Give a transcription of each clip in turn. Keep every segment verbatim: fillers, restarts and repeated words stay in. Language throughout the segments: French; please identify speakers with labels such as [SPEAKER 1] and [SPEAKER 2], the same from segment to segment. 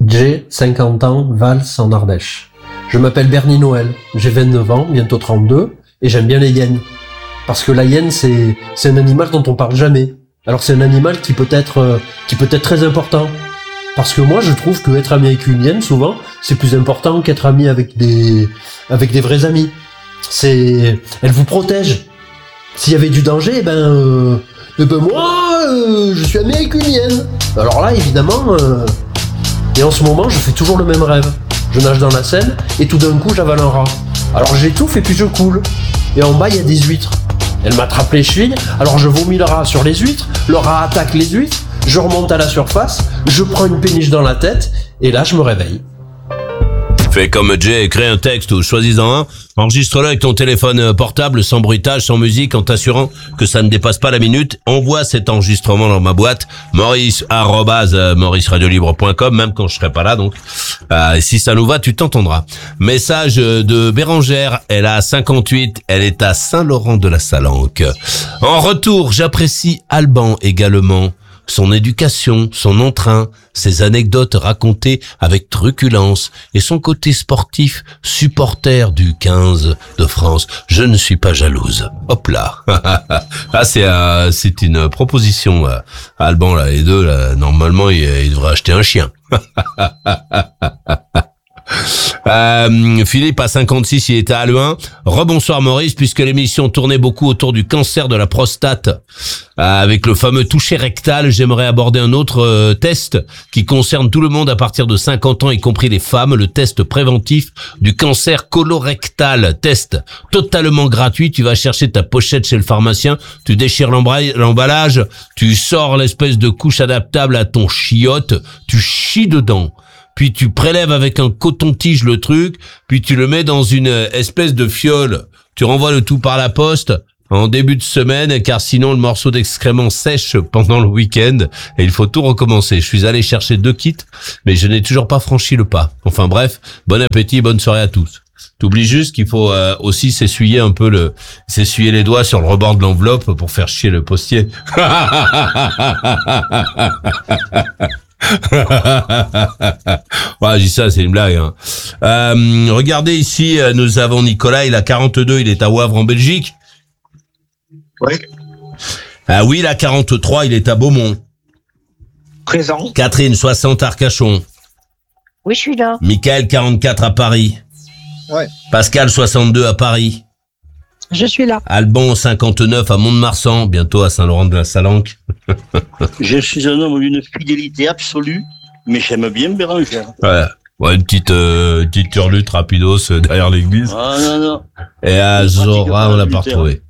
[SPEAKER 1] J'ai cinquante ans, valse en Ardèche. Je m'appelle Bernie Noël, j'ai vingt-neuf ans, bientôt trente-deux, et j'aime bien les hyènes. Parce que la hyène, c'est, c'est un animal dont on parle jamais. Alors c'est un animal qui peut être, euh, qui peut être très important. Parce que moi, je trouve que être ami avec une hyène, souvent, c'est plus important qu'être ami avec des, avec des vrais amis. C'est, elle vous protège. S'il y avait du danger, eh ben, euh, eh ben moi, euh, je suis ami avec une hyène. Alors là, évidemment, euh, et en ce moment, je fais toujours le même rêve. Je nage dans la Seine, et tout d'un coup, j'avale un rat. Alors j'étouffe et puis je coule. Et en bas, il y a des huîtres. Elle m'attrape les chevilles, alors je vomis le rat sur les huîtres, le rat attaque les huîtres, je remonte à la surface, je prends une péniche dans la tête, et là, je me réveille.
[SPEAKER 2] Fais comme Jay, crée un texte ou choisis-en un, enregistre-le avec ton téléphone portable, sans bruitage, sans musique, en t'assurant que ça ne dépasse pas la minute. Envoie cet enregistrement dans ma boîte, maurice arobase maurice radio libre point com, même quand je serai pas là, donc. Euh, si ça nous va, tu t'entendras. Message de Bérangère, elle a cinquante-huit, elle est à Saint-Laurent-de-la-Salanque. En retour, j'apprécie Alban également. Son éducation, son entrain, ses anecdotes racontées avec truculence et son côté sportif, supporter du quinze de France. Je ne suis pas jalouse. Hop là. Ah, c'est euh, c'est une proposition. Euh, Alban, là, les deux, là, normalement, il, il devrait acheter un chien. Euh, Philippe à cinquante-six, il était à Halluin. Rebonsoir Maurice, puisque l'émission tournait beaucoup autour du cancer de la prostate, euh, avec le fameux toucher rectal, j'aimerais aborder un autre euh, test qui concerne tout le monde à partir de cinquante ans, y compris les femmes, le test préventif du cancer colorectal. Test totalement gratuit, tu vas chercher ta pochette chez le pharmacien, tu déchires l'emballage, tu sors l'espèce de couche adaptable à ton chiotte, tu chies dedans. Puis tu prélèves avec un coton-tige le truc, puis tu le mets dans une espèce de fiole. Tu renvoies le tout par la poste en début de semaine, car sinon le morceau d'excrément sèche pendant le week-end et il faut tout recommencer. Je suis allé chercher deux kits, mais je n'ai toujours pas franchi le pas. Enfin bref, bon appétit, bonne soirée à tous. T'oublies juste qu'il faut euh, aussi s'essuyer un peu le, s'essuyer les doigts sur le rebord de l'enveloppe pour faire chier le postier. Ouais, je dis ça, c'est une blague. Hein. Euh, regardez ici, nous avons Nicolas, il a quarante-deux, il est à Wavre en Belgique.
[SPEAKER 3] Oui.
[SPEAKER 2] Ah oui, il a quarante-trois, il est à Beaumont.
[SPEAKER 3] Présent.
[SPEAKER 2] Catherine, soixante, Arcachon.
[SPEAKER 4] Oui, je suis là.
[SPEAKER 2] Michael, quarante-quatre, à Paris.
[SPEAKER 3] Ouais.
[SPEAKER 2] Pascal, soixante-deux, à Paris.
[SPEAKER 4] Je suis là.
[SPEAKER 2] Alban, cinquante-neuf, à Mont-de-Marsan, bientôt à Saint-Laurent-de-la-Salanque.
[SPEAKER 5] Je suis un homme d'une fidélité absolue, mais j'aime bien Bérangère.
[SPEAKER 2] Ouais. Ouais, une petite, euh, une petite turlute rapidos euh, derrière l'église.
[SPEAKER 5] Ah non, non.
[SPEAKER 2] Et à Zora, on l'a pas retrouvé.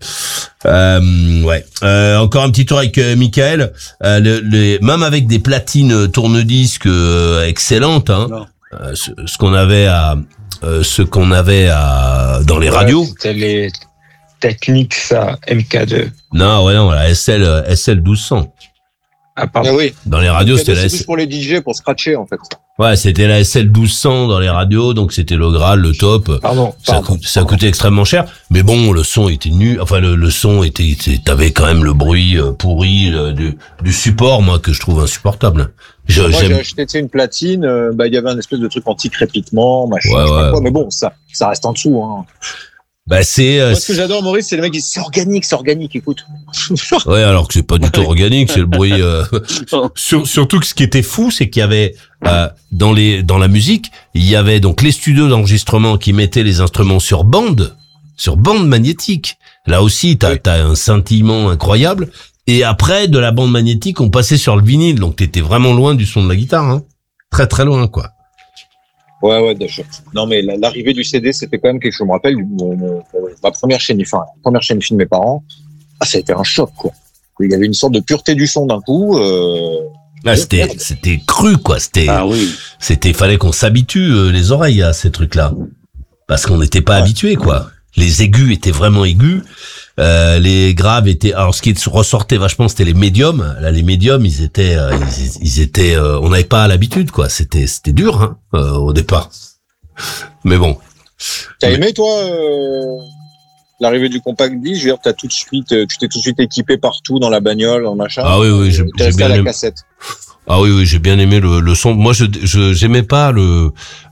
[SPEAKER 2] Euh, ouais. Euh, encore un petit tour avec euh, Michael. Euh, le, le, même avec des platines tourne-disques euh, excellentes, hein. Euh, ce, ce qu'on avait à, euh, ce qu'on avait à dans les
[SPEAKER 6] ouais,
[SPEAKER 2] radios.
[SPEAKER 6] C'était les Technics M K deux.
[SPEAKER 2] Non, ouais, non, la S L, S L douze cents.
[SPEAKER 6] Ah, pardon.
[SPEAKER 3] Ah oui.
[SPEAKER 2] Dans les radios, c'était la
[SPEAKER 3] C'est
[SPEAKER 2] S L.
[SPEAKER 3] plus pour les D J, pour scratcher, en fait.
[SPEAKER 2] Ouais, c'était la S L douze cents dans les radios, donc c'était le Graal, le top.
[SPEAKER 6] Pardon.
[SPEAKER 2] Ça,
[SPEAKER 6] pardon,
[SPEAKER 2] coûte, ça
[SPEAKER 6] pardon.
[SPEAKER 2] coûtait extrêmement cher, mais bon, le son était nul. Enfin, le, le son était, était- t'avais quand même le bruit euh, pourri euh, du, du support, moi, que je trouve insupportable. Je,
[SPEAKER 3] Moi,
[SPEAKER 2] j'aime.
[SPEAKER 3] j'ai acheté tu sais, une platine, euh, bah, il y avait un espèce de truc anti-crépitement, machin,
[SPEAKER 2] Ouais,
[SPEAKER 3] je sais pas
[SPEAKER 2] ouais.
[SPEAKER 3] quoi, mais bon, ça, ça reste en dessous, hein.
[SPEAKER 2] Bah c'est. Euh,
[SPEAKER 3] Moi, ce que j'adore, Maurice, c'est le mec qui dit, c'est organique, c'est organique, écoute.
[SPEAKER 2] ouais, alors que c'est pas du tout organique, c'est le bruit. Euh... Sur- surtout que ce qui était fou, c'est qu'il y avait euh, dans les dans la musique, il y avait donc les studios d'enregistrement qui mettaient les instruments sur bande, sur bande magnétique. Là aussi, t'as
[SPEAKER 3] Oui.
[SPEAKER 2] t'as un scintillement incroyable. Et après, de la bande magnétique, on passait sur le vinyle, donc t'étais vraiment loin du son de la guitare, hein. Très très loin, quoi.
[SPEAKER 3] Ouais, ouais, d'accord. Non, mais la- l'arrivée du C D, c'était quand même quelque chose. Je me rappelle, mon, mon- ma première chaîne, enfin, la première chaîne film de mes parents, ah, ça a été un choc, quoi. Il y avait une sorte de pureté du son d'un coup. Euh...
[SPEAKER 2] Là, c'était c'était cru, quoi. C'était
[SPEAKER 5] Ah oui.
[SPEAKER 2] c'était fallait qu'on s'habitue euh, les oreilles à ces trucs-là, parce qu'on n'était pas
[SPEAKER 3] Ouais.
[SPEAKER 2] habitué, quoi. Les aigus étaient vraiment aigus. Euh, les graves étaient. Alors, ce qui ressortait vachement, c'était les médiums. Là, les médiums, ils étaient, euh, ils, ils étaient. Euh, on n'avait pas l'habitude, quoi. C'était, c'était dur, hein, euh, au départ. Mais bon.
[SPEAKER 3] T'as aimé, toi, euh, l'arrivée du compact disc? Je veux dire, t'as tout de suite, euh, tu t'es tout de suite équipé partout dans la bagnole, dans machin.
[SPEAKER 2] Ah oui, oui, j'ai-
[SPEAKER 3] T'es
[SPEAKER 2] j'ai
[SPEAKER 3] resté
[SPEAKER 2] bien
[SPEAKER 3] à la
[SPEAKER 2] aimé.
[SPEAKER 3] cassette.
[SPEAKER 2] Ah oui, oui, j'ai bien aimé le, le son. Moi, je, je, j'aimais pas le,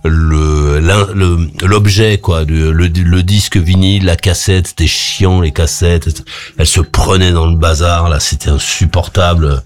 [SPEAKER 2] le, l'in- le, l'objet, quoi, le, le, le disque vinyle, la cassette, c'était chiant, les cassettes. Elles se prenaient dans le bazar, là, c'était insupportable.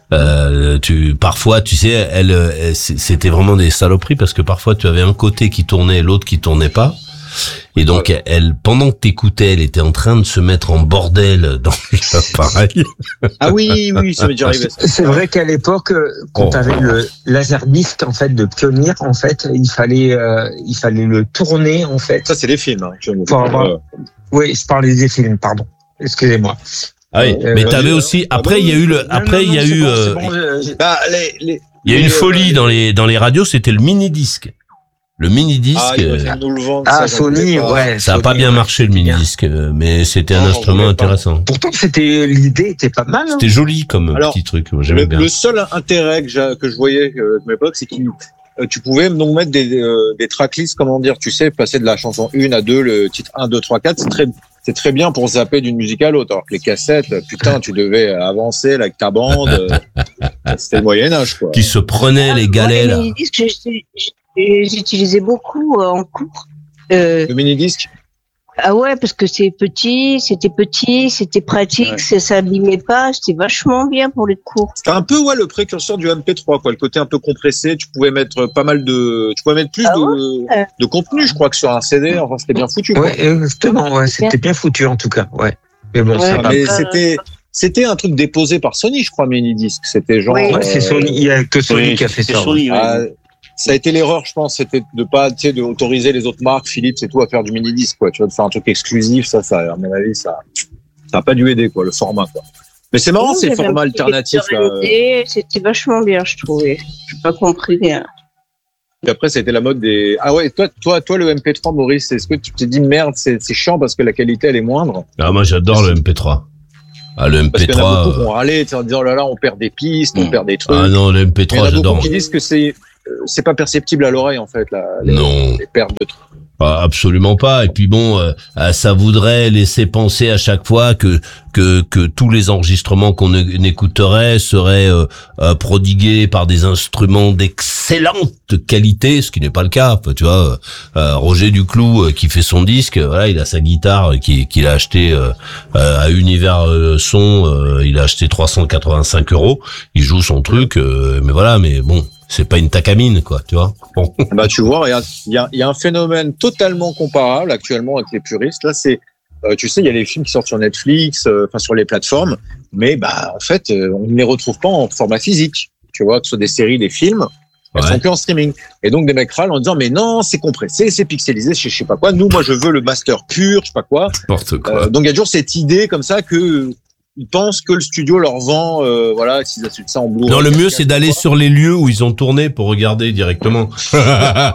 [SPEAKER 2] Euh, tu, parfois, tu sais, elles, elles- c'était vraiment des saloperies parce que parfois tu avais un côté qui tournait et l'autre qui tournait pas. Et donc, elle, pendant que t'écoutais, elle était en train de se mettre en bordel dans l'appareil.
[SPEAKER 3] Ah oui, oui, ça m'est déjà arrivé. ça.
[SPEAKER 6] C'est vrai qu'à l'époque, euh, quand
[SPEAKER 2] Oh.
[SPEAKER 6] t'avais le laserdisc en fait de Pioneer, en fait, il fallait, euh, il fallait le tourner en fait.
[SPEAKER 3] Ça, c'est des films. Hein, tu vois,
[SPEAKER 6] Pour avoir-
[SPEAKER 3] euh,
[SPEAKER 6] Oui, je parlais des films, pardon. Excusez-moi.
[SPEAKER 2] Ah oui,
[SPEAKER 6] Euh,
[SPEAKER 2] mais
[SPEAKER 6] vas-y,
[SPEAKER 2] t'avais
[SPEAKER 3] hein.
[SPEAKER 2] aussi,
[SPEAKER 3] Ah
[SPEAKER 2] après
[SPEAKER 3] bon,
[SPEAKER 2] il y a eu le,
[SPEAKER 6] Non,
[SPEAKER 2] après il
[SPEAKER 6] non,
[SPEAKER 2] y a
[SPEAKER 6] non, c'est
[SPEAKER 2] eu,
[SPEAKER 6] bon,
[SPEAKER 2] euh,
[SPEAKER 6] c'est bon, euh, j'ai-
[SPEAKER 3] Bah, les, les,
[SPEAKER 2] il y a eu
[SPEAKER 3] les,
[SPEAKER 2] une
[SPEAKER 3] euh,
[SPEAKER 2] folie dans les, dans les radios, c'était le mini-disque. Le mini-disque,
[SPEAKER 3] Ah, ils ont
[SPEAKER 2] euh,
[SPEAKER 3] essayé de nous le vendre.
[SPEAKER 6] Ah,
[SPEAKER 3] ça, j'en voulais
[SPEAKER 6] Sony,
[SPEAKER 3] pas.
[SPEAKER 6] ouais.
[SPEAKER 2] ça a
[SPEAKER 6] Sony,
[SPEAKER 2] pas bien
[SPEAKER 6] ouais,
[SPEAKER 2] marché le
[SPEAKER 6] c'était bien.
[SPEAKER 2] mini-disque, euh, mais c'était un
[SPEAKER 3] Non, j'en
[SPEAKER 2] instrument
[SPEAKER 3] voulais pas.
[SPEAKER 2] intéressant.
[SPEAKER 6] Pourtant, c'était l'idée était pas mal. Hein.
[SPEAKER 2] C'était joli comme
[SPEAKER 3] Alors,
[SPEAKER 2] petit truc, moi, j'aimais
[SPEAKER 3] Le,
[SPEAKER 2] bien.
[SPEAKER 3] le seul intérêt que, j'a- que je voyais euh, de mes potes, c'est que tu pouvais donc mettre des, euh, des tracklists, comment dire, tu sais, passer de la chanson un à deux, le titre un, deux, trois, quatre, c'est très, c'est très bien pour zapper d'une musique à l'autre. Alors que les cassettes, putain, tu devais avancer là, avec ta bande. euh, C'était le Moyen-Âge, quoi.
[SPEAKER 2] Qui se prenaient les galets, là.
[SPEAKER 4] Moi, les mini-disques, j'ai- j'ai- j'ai- j'utilisais beaucoup euh, en cours. Euh,
[SPEAKER 3] Le mini-disque.
[SPEAKER 4] ah ouais, parce que c'est petit, c'était petit, c'était pratique,
[SPEAKER 3] Ouais.
[SPEAKER 4] ça s'abîmait pas, c'était vachement bien pour les cours.
[SPEAKER 3] C'était un peu, ouais, le précurseur du M P trois, quoi. Le côté un peu compressé. Tu pouvais mettre pas mal de, tu pouvais mettre plus
[SPEAKER 4] Ah
[SPEAKER 3] de,
[SPEAKER 4] ouais.
[SPEAKER 3] de contenu, je crois, que sur un C D. Enfin, c'était bien foutu, quoi.
[SPEAKER 6] Ouais, exactement. Ouais, c'était bien foutu en tout cas. Ouais. Mais bon,
[SPEAKER 4] Ouais,
[SPEAKER 6] ça
[SPEAKER 3] Ah,
[SPEAKER 6] va.
[SPEAKER 3] mais
[SPEAKER 4] Euh,
[SPEAKER 3] c'était, c'était un truc déposé par Sony, je crois, mini-disque. C'était genre.
[SPEAKER 4] Oui.
[SPEAKER 6] Ouais, c'est
[SPEAKER 3] euh,
[SPEAKER 6] Sony. Il y a que Sony
[SPEAKER 5] Oui,
[SPEAKER 6] qui a fait
[SPEAKER 5] c'est
[SPEAKER 6] ça.
[SPEAKER 5] Sony, oui.
[SPEAKER 3] Ah, ça a été l'erreur, je pense, c'était de pas, tu sais, de autoriser les autres marques, Philips et tout, à faire du mini-disque, quoi. Tu vois, de faire un truc exclusif, ça, ça, à mon avis, ça, ça a pas dû aider, quoi, le format, quoi. Mais c'est marrant,
[SPEAKER 4] Oui,
[SPEAKER 3] ces
[SPEAKER 4] j'avais un
[SPEAKER 3] formats
[SPEAKER 4] petit
[SPEAKER 3] alternatifs, là.
[SPEAKER 4] lecteur M D, c'était vachement bien, je trouvais. J'ai pas compris. Hein.
[SPEAKER 3] Puis après, ça a été la mode des. Ah ouais, toi, toi, toi, le M P trois, Maurice, est-ce que tu t'es dit merde, c'est, c'est chiant parce que la qualité, elle est moindre?
[SPEAKER 2] Ah, moi, j'adore le M P trois. Ah, le
[SPEAKER 3] Parce qu'il y en a
[SPEAKER 2] M P trois.
[SPEAKER 3] beaucoup qui ont râlé, tu sais, en disant, oh là là, on perd des pistes, on
[SPEAKER 2] Mm.
[SPEAKER 3] perd des trucs.
[SPEAKER 2] Ah non, le M P
[SPEAKER 3] Il y en
[SPEAKER 2] trois,
[SPEAKER 3] a beaucoup
[SPEAKER 2] j'adore.
[SPEAKER 3] qui disent que c'est, euh, c'est pas perceptible à l'oreille, en fait, là. Les,
[SPEAKER 2] Non.
[SPEAKER 3] les pertes de trucs.
[SPEAKER 2] Ah, absolument pas. Et puis bon, euh, euh, ça voudrait laisser penser à chaque fois que que que tous les enregistrements qu'on é- écouterait seraient euh, euh, prodigués par des instruments d'excellente qualité, ce qui n'est pas le cas. Enfin, tu vois, euh, Roger Duclou euh, qui fait son disque, euh, voilà, il a sa guitare euh, qui qu'il a acheté euh, euh, à Univers euh, Son, euh, il a acheté trois cent quatre-vingt-cinq euros. Il joue son truc, euh, mais voilà, mais bon. C'est pas une Takamine, quoi, tu vois. Bon.
[SPEAKER 3] Bah, tu vois, il y a, il y, a, il y a un phénomène totalement comparable actuellement avec les puristes. Là, c'est, euh, tu sais, il y a les films qui sortent sur Netflix, euh, enfin sur les plateformes, mais bah en fait, euh, on ne les retrouve pas en format physique. Tu vois, que ce soit des séries, des films, elles
[SPEAKER 2] Ouais.
[SPEAKER 3] sont plus en streaming. Et donc des mecs râlent en disant mais non, c'est compressé, c'est pixelisé, je sais, je sais pas quoi. Nous, moi, je veux le master pur, je sais pas quoi.
[SPEAKER 2] N'importe quoi.
[SPEAKER 3] Euh, donc il y a toujours cette idée comme ça que ils pensent que le studio leur vend, euh, voilà, s'ils achètent ça en Blu-ray.
[SPEAKER 2] Non, le mieux, c'est d'aller sur les lieux où ils ont tourné pour regarder directement.
[SPEAKER 3] Là,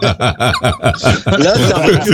[SPEAKER 3] c'est un peu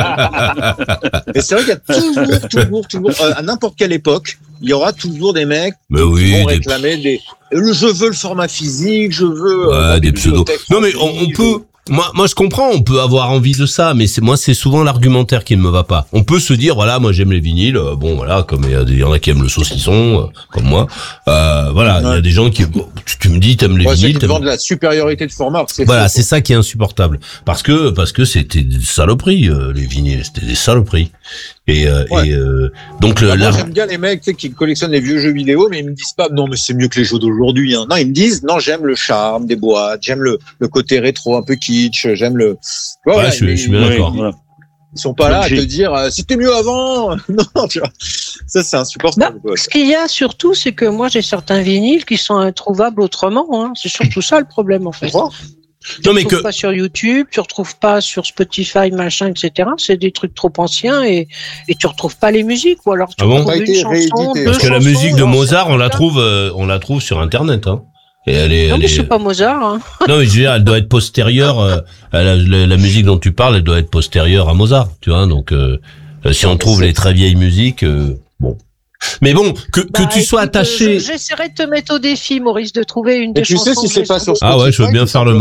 [SPEAKER 3] puriste. Et c'est vrai qu'il y a toujours, toujours, toujours, euh, à n'importe quelle époque, il y aura toujours des mecs
[SPEAKER 2] Mais
[SPEAKER 3] qui
[SPEAKER 2] oui,
[SPEAKER 3] vont
[SPEAKER 2] des,
[SPEAKER 3] réclamer des. Le, je veux le format physique, je veux.
[SPEAKER 2] ouais,
[SPEAKER 3] euh,
[SPEAKER 2] des pseudos.
[SPEAKER 3] bibliothèques
[SPEAKER 2] Non, mais on, on
[SPEAKER 3] physiques,
[SPEAKER 2] peut. Moi, moi, je comprends. On peut avoir envie de ça, mais c'est moi, c'est souvent l'argumentaire qui ne me va pas. On peut se dire, voilà, moi, j'aime les vinyles. euh, Bon, voilà, comme il y, a des- il y en a qui aiment le saucisson, euh, comme moi. Euh, voilà, il y a
[SPEAKER 3] Ouais.
[SPEAKER 2] des gens qui. Bon, tu, tu me dis, t'aimes les
[SPEAKER 3] Ouais, c'est
[SPEAKER 2] vinyles.
[SPEAKER 3] qu'ils
[SPEAKER 2] t'aimes-
[SPEAKER 3] vendent la supériorité de format. C'est
[SPEAKER 2] Voilà,
[SPEAKER 3] faux,
[SPEAKER 2] c'est ça qui est insupportable. Parce que parce que c'était des saloperies, euh, les vinyles, c'était des saloperies. Et, euh,
[SPEAKER 3] Ouais.
[SPEAKER 2] et euh, donc le,
[SPEAKER 3] quoi. Moi,
[SPEAKER 2] la-
[SPEAKER 3] j'aime bien les mecs tu sais, qui collectionnent les vieux jeux vidéo, mais ils me disent pas non, mais c'est mieux que les jeux d'aujourd'hui. Hein. Non, ils me disent non, j'aime le charme des boîtes, j'aime le, le côté rétro un peu kitsch, j'aime le.
[SPEAKER 2] Ouais,
[SPEAKER 3] Voilà,
[SPEAKER 2] je suis-
[SPEAKER 3] mais
[SPEAKER 2] je suis bien
[SPEAKER 3] ils-
[SPEAKER 2] d'accord.
[SPEAKER 5] Voilà.
[SPEAKER 3] Ils sont pas là à te
[SPEAKER 5] L'objet.
[SPEAKER 3] dire euh, c'était mieux avant. Non, tu vois. Ça, c'est insupportable. quoi.
[SPEAKER 7] Ce qu'il y a surtout, c'est que moi j'ai certains vinyles qui sont introuvables autrement. Hein. C'est surtout ça le problème en
[SPEAKER 3] Tu
[SPEAKER 7] fait.
[SPEAKER 3] crois
[SPEAKER 2] non mais
[SPEAKER 7] Tu
[SPEAKER 2] que
[SPEAKER 7] retrouves pas sur YouTube, tu retrouves pas sur Spotify, machin, et cetera. C'est des trucs trop anciens et, et tu retrouves pas les musiques. Ou alors tu
[SPEAKER 2] Ah bon
[SPEAKER 7] retrouves
[SPEAKER 3] Ça a
[SPEAKER 7] une
[SPEAKER 3] été
[SPEAKER 7] chanson,
[SPEAKER 3] réédité.
[SPEAKER 7] deux
[SPEAKER 2] parce que la
[SPEAKER 7] chansons,
[SPEAKER 2] musique de
[SPEAKER 7] et alors,
[SPEAKER 2] Mozart,
[SPEAKER 7] c'est
[SPEAKER 2] on la
[SPEAKER 7] pas
[SPEAKER 2] trouve, euh, on la trouve sur Internet. Hein. Et elle est,
[SPEAKER 7] Non,
[SPEAKER 2] elle
[SPEAKER 7] mais
[SPEAKER 2] est-
[SPEAKER 7] c'est pas Mozart. Hein.
[SPEAKER 2] Non, mais je veux dire, elle doit être postérieure. euh, à la, la, la musique dont tu parles, elle doit être postérieure à Mozart, tu vois. Donc, euh, euh, si on trouve les très vieilles musiques, euh, bon. Mais bon, que, que
[SPEAKER 7] Bah,
[SPEAKER 2] tu sois
[SPEAKER 7] écoute,
[SPEAKER 2] attaché.
[SPEAKER 7] je- J'essaierai de te mettre au défi, Maurice, de trouver une
[SPEAKER 3] Et
[SPEAKER 7] des
[SPEAKER 3] tu sais
[SPEAKER 7] chansons.
[SPEAKER 3] si
[SPEAKER 7] que
[SPEAKER 3] c'est
[SPEAKER 7] j'ai
[SPEAKER 3] pas sur
[SPEAKER 7] trouvées.
[SPEAKER 2] Ah ouais, je veux
[SPEAKER 3] Spotify,
[SPEAKER 2] bien
[SPEAKER 3] tout
[SPEAKER 2] faire le
[SPEAKER 3] simplement.
[SPEAKER 2] match.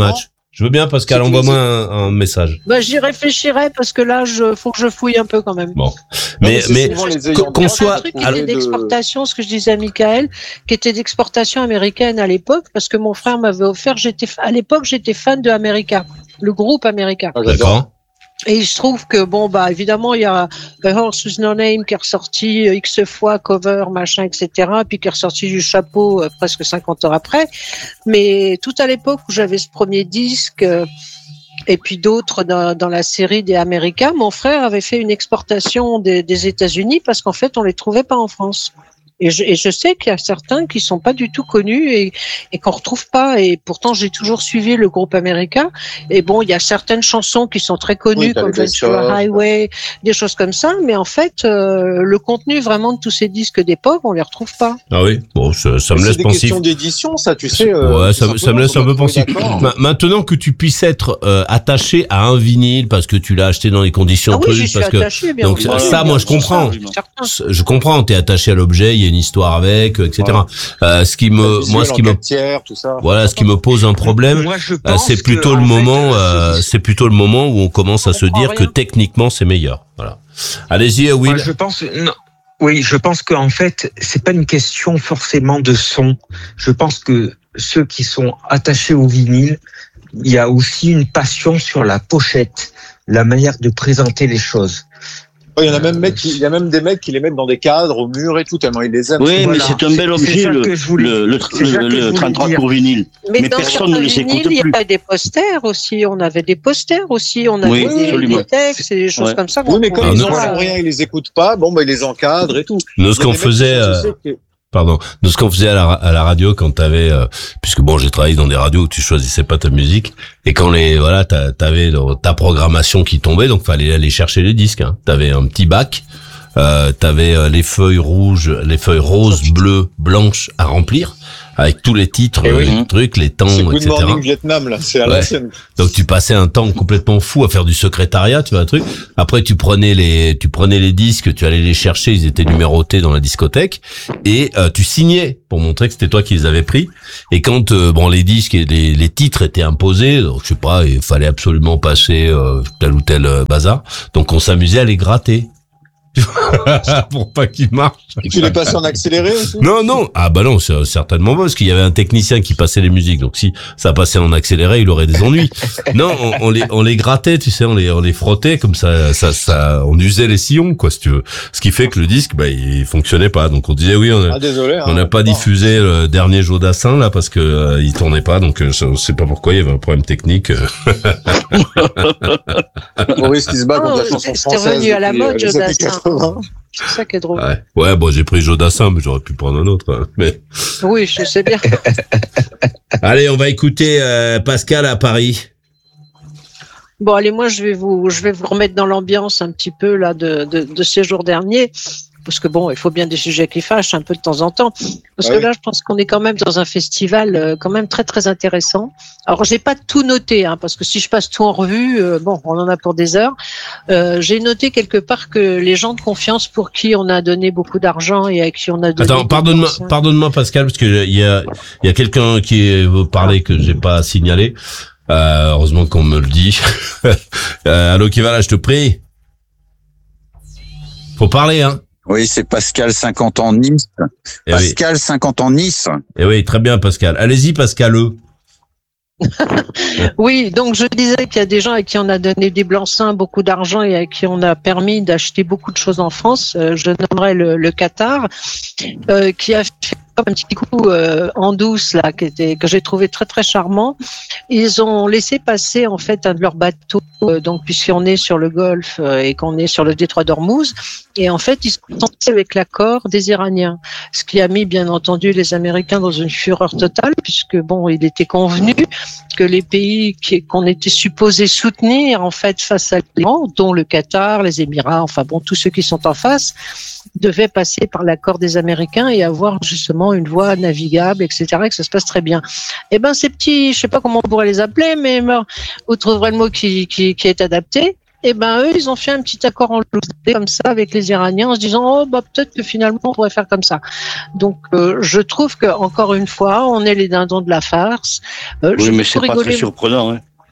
[SPEAKER 2] Je veux bien, Pascal, envoie-moi un, un message.
[SPEAKER 7] Bah, j'y réfléchirai parce que là, je faut que je fouille un peu quand même.
[SPEAKER 2] Bon,
[SPEAKER 3] Non,
[SPEAKER 2] mais
[SPEAKER 3] c'est
[SPEAKER 2] mais
[SPEAKER 3] souvent les
[SPEAKER 2] qu'on
[SPEAKER 3] ayants
[SPEAKER 2] qu'on
[SPEAKER 3] droit
[SPEAKER 2] soit
[SPEAKER 7] Un truc qui
[SPEAKER 3] trouver
[SPEAKER 7] était
[SPEAKER 3] de-
[SPEAKER 7] d'exportation, ce que je disais à Michael, qui était d'exportation américaine à l'époque, parce que mon frère m'avait offert, j'étais, à l'époque, j'étais fan de America, le groupe America.
[SPEAKER 3] Ah, j'adore.
[SPEAKER 2] d'accord.
[SPEAKER 7] Et il se trouve que, bon, bah, évidemment, il y a A Horse with No Name qui est ressorti X fois, cover, machin, et cetera, puis qui est ressorti du chapeau euh, presque cinquante ans après. Mais tout à l'époque où j'avais ce premier disque, euh, et puis d'autres dans, dans la série des America, mon frère avait fait une exportation des, des États-Unis parce qu'en fait, on les trouvait pas en France. Et je, et je sais qu'il y a certains qui sont pas du tout connus et, et qu'on retrouve pas. Et pourtant, j'ai toujours suivi le groupe America. Et bon, il y a certaines chansons qui sont très connues,
[SPEAKER 3] Oui, t'as
[SPEAKER 7] comme
[SPEAKER 3] les best
[SPEAKER 7] Ventura
[SPEAKER 3] of.
[SPEAKER 7] Highway, des choses comme ça. Mais en fait, euh, le contenu vraiment de tous ces disques d'époque, on les retrouve pas.
[SPEAKER 2] Ah oui, bon, ça, ça me
[SPEAKER 3] C'est
[SPEAKER 2] laisse
[SPEAKER 3] des
[SPEAKER 2] pensif.
[SPEAKER 3] questions d'édition, ça, tu sais. euh,
[SPEAKER 2] Ouais,
[SPEAKER 3] tout
[SPEAKER 2] ça, me- ça me
[SPEAKER 3] simplement,
[SPEAKER 2] laisse
[SPEAKER 3] faut
[SPEAKER 2] un peu
[SPEAKER 3] pas trouver
[SPEAKER 2] pensif.
[SPEAKER 3] d'accord.
[SPEAKER 2] Ma- Maintenant que tu puisses être euh, attaché à un vinyle parce que tu l'as acheté dans les conditions
[SPEAKER 7] Ah oui,
[SPEAKER 2] trucs,
[SPEAKER 7] j'y suis
[SPEAKER 2] parce que
[SPEAKER 7] attaché, bien
[SPEAKER 2] donc
[SPEAKER 7] entendu.
[SPEAKER 2] ça, moi je comprends.
[SPEAKER 7] Certain.
[SPEAKER 2] Je comprends, t'es attaché à l'objet, il y a une histoire avec, et cetera. Euh, ce qui me,
[SPEAKER 3] Visuel
[SPEAKER 2] moi, ce
[SPEAKER 3] en
[SPEAKER 2] qui me,
[SPEAKER 3] quatre tiers, tout ça.
[SPEAKER 2] voilà, ce qui me pose un problème,
[SPEAKER 6] Moi, je
[SPEAKER 2] euh,
[SPEAKER 6] pense
[SPEAKER 2] c'est plutôt
[SPEAKER 6] que,
[SPEAKER 2] le
[SPEAKER 6] en fait,
[SPEAKER 2] moment,
[SPEAKER 6] ceux
[SPEAKER 2] euh,
[SPEAKER 6] qui-
[SPEAKER 2] c'est plutôt le moment où on commence à
[SPEAKER 7] On
[SPEAKER 2] se
[SPEAKER 7] comprend
[SPEAKER 2] dire que
[SPEAKER 7] rien.
[SPEAKER 2] techniquement c'est meilleur. Voilà. Allez-y, euh,
[SPEAKER 6] Moi,
[SPEAKER 2] Will.
[SPEAKER 6] je pense, non. Oui, je pense qu'en fait, c'est pas une question forcément de son. Je pense que ceux qui sont attachés au vinyle, il y a aussi une passion sur la pochette, la manière de présenter les choses.
[SPEAKER 3] Ouais, Il y en a même mecs qui- il y a même des mecs qui les mettent dans des cadres au mur et tout, tellement ils les aiment.
[SPEAKER 5] Oui, mais
[SPEAKER 6] Voilà.
[SPEAKER 5] c'est un bel
[SPEAKER 6] C'est
[SPEAKER 5] objet,
[SPEAKER 6] ça
[SPEAKER 5] le,
[SPEAKER 6] que je voulais-
[SPEAKER 5] le, le,
[SPEAKER 6] c'est ça que
[SPEAKER 5] le,
[SPEAKER 6] je
[SPEAKER 5] le
[SPEAKER 6] voulais
[SPEAKER 5] trente-trois
[SPEAKER 6] dire.
[SPEAKER 5] tours vinyle.
[SPEAKER 7] Mais,
[SPEAKER 5] Mais
[SPEAKER 7] dans
[SPEAKER 5] personne ne
[SPEAKER 7] certains
[SPEAKER 5] les
[SPEAKER 7] vinyles,
[SPEAKER 5] écoute
[SPEAKER 7] il y
[SPEAKER 5] plus.
[SPEAKER 7] a des posters aussi. On avait des posters aussi. On avait
[SPEAKER 5] Oui,
[SPEAKER 7] des,
[SPEAKER 5] absolument.
[SPEAKER 7] des textes et des choses
[SPEAKER 5] Ouais.
[SPEAKER 7] comme ça.
[SPEAKER 3] Oui,
[SPEAKER 7] qu'on
[SPEAKER 3] mais comme
[SPEAKER 7] pouvait
[SPEAKER 3] ils
[SPEAKER 2] Ah,
[SPEAKER 3] en
[SPEAKER 2] non.
[SPEAKER 7] voir.
[SPEAKER 3] font rien, ils les écoutent pas, bon, bah, ils les encadrent et tout.
[SPEAKER 2] Nous, ce
[SPEAKER 3] Il y a
[SPEAKER 2] qu'on
[SPEAKER 3] des mecs qui
[SPEAKER 2] faisait,
[SPEAKER 3] sont,
[SPEAKER 2] euh,
[SPEAKER 3] tu sais, qui-
[SPEAKER 2] pardon, de ce qu'on faisait à la, à la radio quand t'avais, euh, puisque bon, j'ai travaillé dans des radios où tu choisissais pas ta musique, et quand les, voilà, t'a- t'avais ta programmation qui tombait, donc fallait aller chercher les disques, hein. T'avais un petit bac, euh, t'avais euh, les feuilles rouges, les feuilles roses, bleues, blanches à remplir, avec tous les titres,
[SPEAKER 6] Eh
[SPEAKER 2] euh,
[SPEAKER 6] oui.
[SPEAKER 2] les trucs, les temps,
[SPEAKER 3] C'est Good
[SPEAKER 2] et cetera.
[SPEAKER 3] Morning Vietnam, là, c'est à
[SPEAKER 2] Ouais.
[SPEAKER 3] l'ancienne.
[SPEAKER 2] Donc tu passais un temps complètement fou à faire du secrétariat, tu vois un truc. Après tu prenais les tu prenais les disques, tu allais les chercher, ils étaient numérotés dans la discothèque et euh, tu signais pour montrer que c'était toi qui les avais pris. Et quand euh, bon les disques et les, les titres étaient imposés, donc, je sais pas, il fallait absolument passer euh, tel ou tel euh, bazar. Donc on s'amusait à les gratter. Pour pas qu'ils marchent.
[SPEAKER 3] Tu les passes en accéléré aussi?
[SPEAKER 2] Non, non. Ah bah non, c'est certainement pas, parce qu'il y avait un technicien qui passait les musiques. Donc si ça passait en accéléré, il aurait des ennuis. Non, on, on les on les grattait, tu sais, on les on les frottait comme ça, ça, ça, on usait les sillons, quoi, si tu veux. Ce qui fait que le disque, bah, il fonctionnait pas. Donc on disait oui, on a,
[SPEAKER 3] Ah, désolé.
[SPEAKER 2] on n'a pas diffusé le dernier Jodassin là parce que euh, il tournait pas. Donc euh, je sais pas pourquoi, il y avait un problème technique.
[SPEAKER 3] Maurice qui se bat contre
[SPEAKER 7] Oh,
[SPEAKER 3] la chanson
[SPEAKER 7] c'était
[SPEAKER 3] française.
[SPEAKER 7] revenu à la
[SPEAKER 3] depuis,
[SPEAKER 7] mode,
[SPEAKER 3] euh, les années
[SPEAKER 7] Jodassin.
[SPEAKER 3] quatre-vingts.
[SPEAKER 7] C'est ça qui est drôle.
[SPEAKER 2] Ouais, ouais, bon, j'ai pris Jodassin, mais j'aurais pu prendre un autre. hein. Mais
[SPEAKER 7] Oui, je sais bien.
[SPEAKER 2] allez, on va écouter euh, Pascal à Paris.
[SPEAKER 7] Bon, allez, moi, je vais vous, je vais vous remettre dans l'ambiance un petit peu là de, de, de ces jours derniers. Parce que bon, il faut bien des sujets qui fâchent un peu de temps en temps. Parce
[SPEAKER 3] Ah
[SPEAKER 7] que
[SPEAKER 3] oui.
[SPEAKER 7] là, je pense qu'on est quand même dans un festival euh, quand même très très intéressant. Alors, j'ai pas tout noté, hein, parce que si je passe tout en revue, euh, bon, on en a pour des heures. Euh, j'ai noté quelque part que les gens de confiance pour qui on a donné beaucoup d'argent et à qui on a donné.
[SPEAKER 2] Attends,
[SPEAKER 7] des
[SPEAKER 2] pardonne-moi,
[SPEAKER 7] conseils-
[SPEAKER 2] pardonne-moi Pascal, parce que il y a, il y a quelqu'un qui veut parler que j'ai pas signalé. Euh, heureusement qu'on me le dit. euh, allô, qui va là, je te prie. Faut parler, hein.
[SPEAKER 8] Oui, c'est Pascal, cinquante ans, Nice.
[SPEAKER 2] Eh oui,
[SPEAKER 8] Pascal, cinquante ans, Nice.
[SPEAKER 2] eh oui, très bien, Pascal. Allez-y, Pascal. eux.
[SPEAKER 7] Oui, donc je disais qu'il y a des gens à qui on a donné des blancs-seings, beaucoup d'argent et à qui on a permis d'acheter beaucoup de choses en France. Euh, je nommerai le, le Qatar, euh, qui a fait un petit coup euh, en douce là, qui était que j'ai trouvé très très charmant. Ils ont laissé passer en fait un de leurs bateaux, euh, donc puisqu'on est sur le Golfe euh, et qu'on est sur le détroit d'Ormuz, et en fait ils se contentaient avec l'accord des Iraniens, ce qui a mis bien entendu les Américains dans une fureur totale, puisque bon, il était convenu que les pays qui, qu'on était supposé soutenir en fait face à l'Iran, dont le Qatar, les Émirats, enfin bon, tous ceux qui sont en face, devaient passer par l'accord des Américains et avoir justement une voie navigable, et cetera, et que ça se passe très bien. Eh ben ces petits, je sais pas comment on pourrait les appeler, mais ben, vous trouverez le mot qui, qui, qui est adapté. Eh ben eux, ils ont fait un petit accord en loose comme ça avec les Iraniens en se disant oh bah peut-être que finalement on pourrait faire comme ça. Donc euh, je trouve que encore une fois, on est les dindons de la farce. Euh,
[SPEAKER 5] Oui,
[SPEAKER 7] je
[SPEAKER 5] mais
[SPEAKER 7] peux
[SPEAKER 5] c'est pas
[SPEAKER 7] rigoler.
[SPEAKER 5] très surprenant. Hein.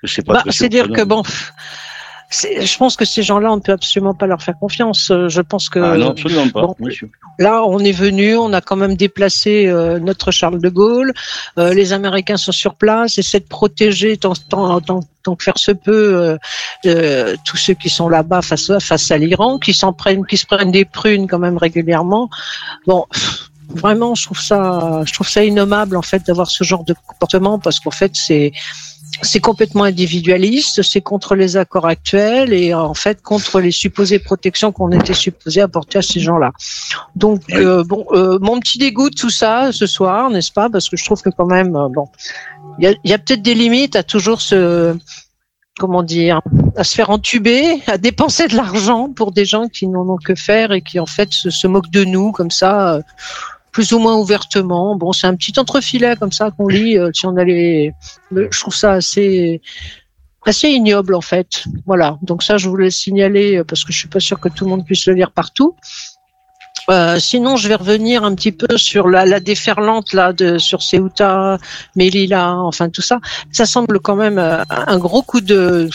[SPEAKER 5] que c'est pas
[SPEAKER 7] Bah,
[SPEAKER 5] très
[SPEAKER 7] c'est-à-dire que
[SPEAKER 5] surprenant.
[SPEAKER 7] bon, c'est, je pense que ces gens-là, on ne peut absolument pas leur faire confiance. Euh, Je pense que
[SPEAKER 5] Ah non, absolument pas.
[SPEAKER 7] bon,
[SPEAKER 5] bien sûr.
[SPEAKER 7] là, on est venu, on a quand même déplacé euh, notre Charles de Gaulle. Euh, les Américains sont sur place, essaient de protéger tant, tant, tant, tant que faire se peut euh, euh, tous ceux qui sont là-bas face à, face à l'Iran, qui s'en prennent, qui se prennent des prunes quand même régulièrement. Bon. Pff, vraiment, je trouve ça, je trouve ça innommable en fait d'avoir ce genre de comportement parce qu'en fait, c'est c'est complètement individualiste, c'est contre les accords actuels et en fait contre les supposées protections qu'on était supposé apporter à ces gens-là. Donc euh, bon, euh, mon petit dégoût de tout ça ce soir, n'est-ce pas? Parce que je trouve que quand même, euh, bon, il y a, y a peut-être des limites à toujours se, comment dire, à se faire entuber, à dépenser de l'argent pour des gens qui n'en ont que faire et qui en fait se, se moquent de nous comme ça. Euh, plus ou moins ouvertement. Bon, c'est un petit entrefilet comme ça qu'on lit. Euh, si on allait, je trouve ça assez, assez ignoble en fait. Voilà. Donc ça, je voulais le signaler parce que je suis pas sûre que tout le monde puisse le lire partout. Euh, sinon, je vais revenir un petit peu sur la, la déferlante là de sur Ceuta, Melilla, enfin tout ça. Ça semble quand même euh, un gros coup de.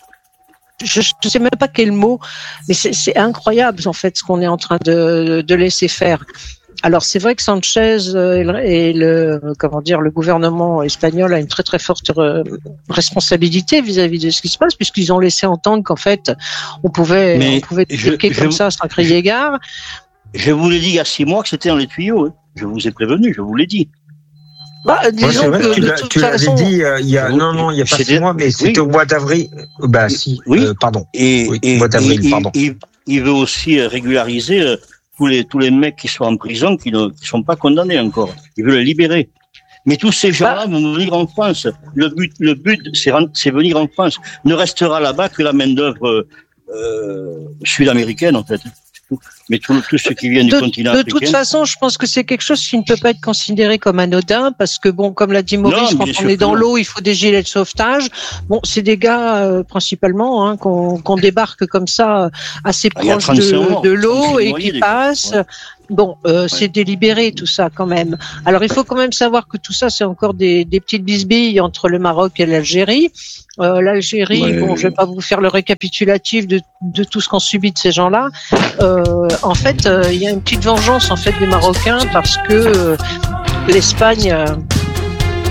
[SPEAKER 7] Je ne sais même pas quel mot, mais c'est, c'est incroyable en fait ce qu'on est en train de, de laisser faire. Alors c'est vrai que Sanchez et le comment dire le gouvernement espagnol a une très très forte responsabilité vis-à-vis de ce qui se passe puisqu'ils ont laissé entendre qu'en fait on pouvait
[SPEAKER 5] Mais
[SPEAKER 7] on pouvait cliquer comme ça sans crier gare.
[SPEAKER 5] Je vous l'ai dit il y a six mois que c'était dans les tuyaux. Hein. Je vous ai prévenu, je vous l'ai dit.
[SPEAKER 7] Bah,
[SPEAKER 6] Ouais,
[SPEAKER 7] disons
[SPEAKER 6] c'est vrai,
[SPEAKER 7] que
[SPEAKER 6] tu,
[SPEAKER 7] de
[SPEAKER 6] l'as,
[SPEAKER 7] toute
[SPEAKER 6] tu l'avais
[SPEAKER 7] façon,
[SPEAKER 6] dit euh, il y a non non il y a pas
[SPEAKER 5] C'était-
[SPEAKER 6] six mois mais c'était
[SPEAKER 5] oui.
[SPEAKER 6] au mois d'avril. Euh, Bah si.
[SPEAKER 5] Oui.
[SPEAKER 6] euh, pardon.
[SPEAKER 5] Et,
[SPEAKER 6] Oui,
[SPEAKER 5] et,
[SPEAKER 6] mois d'avril,
[SPEAKER 5] et-
[SPEAKER 6] pardon.
[SPEAKER 5] Il, il veut aussi euh, régulariser euh, tous les tous les mecs qui sont en prison qui ne qui sont pas condamnés encore. Il veut les libérer. Mais tous ces gens-là vont venir en France. Le but le but c'est ren- c'est venir en France. Ne restera là-bas que la main d'œuvre euh, sud-américaine en fait. C'est tout. Mais tous tous ceux qui viennent
[SPEAKER 7] de,
[SPEAKER 5] du continent
[SPEAKER 7] de
[SPEAKER 5] africain.
[SPEAKER 7] toute façon, je pense que c'est quelque chose qui ne peut pas être considéré comme anodin parce que bon, comme l'a dit Maurice,
[SPEAKER 5] Non,
[SPEAKER 7] quand
[SPEAKER 5] bien
[SPEAKER 7] on
[SPEAKER 5] sûr
[SPEAKER 7] est
[SPEAKER 5] que
[SPEAKER 7] dans
[SPEAKER 5] non.
[SPEAKER 7] l'eau, il faut des gilets de sauvetage. Bon, c'est des gars euh, principalement hein, qu'on, qu'on débarque comme ça euh, assez
[SPEAKER 5] Ah, il y a
[SPEAKER 7] proche
[SPEAKER 5] trente-cinq
[SPEAKER 7] de,
[SPEAKER 5] morts,
[SPEAKER 7] de l'eau
[SPEAKER 5] trente-cinq
[SPEAKER 7] et
[SPEAKER 5] noyés,
[SPEAKER 7] qui
[SPEAKER 5] des fois.
[SPEAKER 7] passent.
[SPEAKER 5] Ouais.
[SPEAKER 7] Bon, euh, c'est délibéré tout ça quand même. Alors il faut quand même savoir que tout ça c'est encore des, des petites bisbilles entre le Maroc et l'Algérie. Euh, L'Algérie,
[SPEAKER 5] Ouais.
[SPEAKER 7] bon, je vais pas vous faire le récapitulatif de, de tout ce qu'ont subi de ces gens-là. Euh, en fait, euh, il y a une petite vengeance en fait des Marocains parce que euh, l'Espagne, euh,